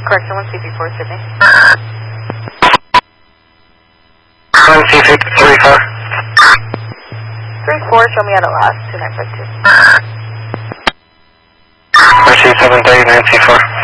Correction, 1CP4, Sydney. 1CP34. 34, show me at the last, 2952. RC 730, Nancy 4.